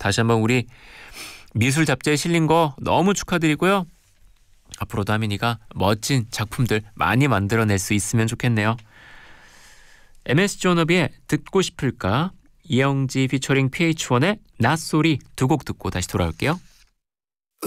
다시 한번 우리 미술 잡지에 실린 거 너무 축하드리고요. 앞으로도 하민이가 멋진 작품들 많이 만들어낼 수 있으면 좋겠네요. MSG 워너비의 듣고 싶을까, 이영지 피처링 PH1의 낫소리 두 곡 듣고 다시 돌아올게요.